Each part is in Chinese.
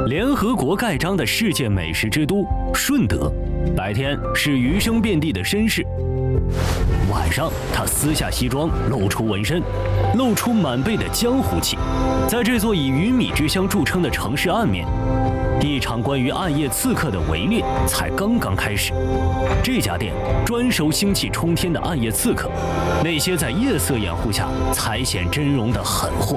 联合国盖章的世界美食之都顺德，白天是余生遍地的绅士，晚上他撕下西装，露出纹身，露出满背的江湖气。在这座以鱼米之乡著称的城市暗面，一场关于暗夜刺客的围猎才刚刚开始。这家店专收腥气冲天的暗夜刺客，那些在夜色掩护下才显真容的狠货。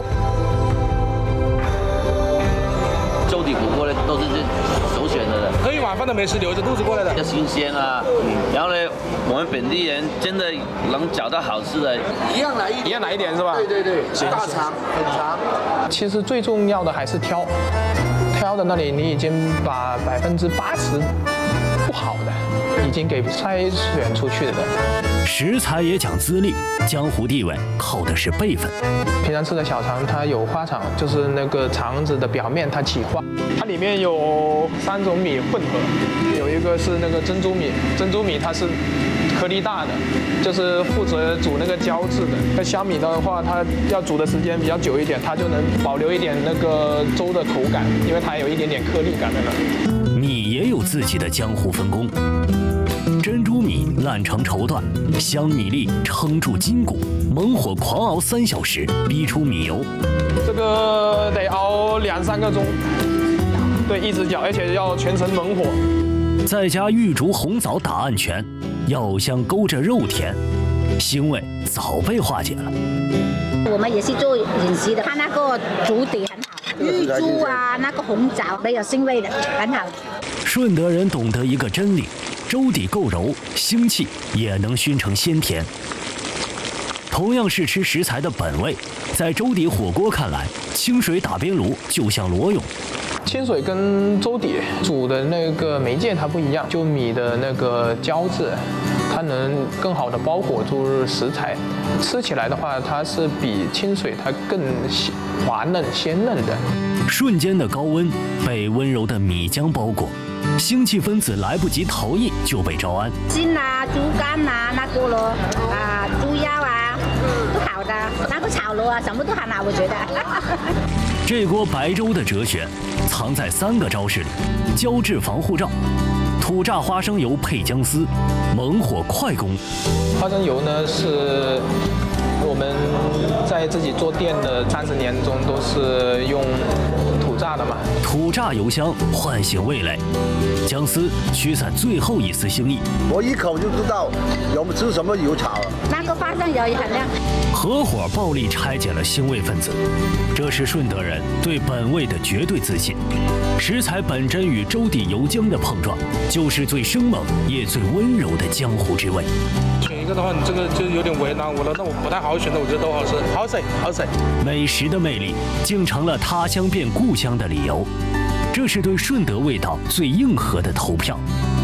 粥底火锅呢，都是首选的。 可以晚饭的美食留着肚子过来的， 比较新鲜啊。然后呢，我们本地人真的能找到好吃的， 一样来一点是吧？对，大肠很长。 其实最重要的还是挑的那里，你已经把80%不好的已经给筛选出去了。 食材也讲资历，江湖地位靠的是辈分。 平常吃的小肠，它有花肠，就是那个肠子的表面它起花。它里面有3种米混合，有一个是那个珍珠米，珍珠米它是颗粒大的，就是负责煮那个胶质的。那香米的话，它要煮的时间比较久一点，它就能保留一点那个粥的口感，因为它有一点点颗粒感在那。 米也有自己的江湖分工。珍珠米烂成绸缎，香米粒撑住筋骨，猛火狂熬3小时，逼出米油。 这个得熬2-3个钟，对，一直搅，而且要全程猛火。 再加玉竹红枣打暗拳，药香勾着肉甜，腥味早被化解了。 我们也是做饮食的，它那个煮底很好，玉珠啊，那个红枣没有腥味的，很好。 顺德人懂得一个真理。粥底够柔，腥气也能熏成鲜甜。同样是吃食材的本味，在粥底火锅看来，清水打边炉就像裸泳。 清水跟粥底煮的那个媒介它不一样，就米的那个胶质，它能更好的包裹住食材。吃起来的话，它是比清水它更滑嫩鲜嫩的。 瞬间的高温被温柔的米浆包裹。腥气分子来不及逃逸就被招安。 筋啊、猪肝啊、那个咯啊、猪腰啊，都好的。那个炒螺啊，什么都很好，我觉得。 这锅白粥的哲学藏在3个招式里：胶质防护罩、土榨花生油配姜丝、猛火快攻。 花生油呢是我们在自己做店的30年中都是用土榨的嘛， 土榨油香唤醒味蕾，姜丝驱散最后一丝腥意。 我一口就知道是什么油炒了。 那个花生油也很亮。 合伙暴力拆解了腥味分子，这是顺德人对本味的绝对自信。食材本真与粥底油浆的碰撞，就是最生猛也最温柔的江湖之味。 选一个的话，你这个就有点为难我了。那我不太好选的，我觉得都好吃，好食。 美食的魅力竟成了他乡变故乡的理由，这是对顺德味道最硬核的投票。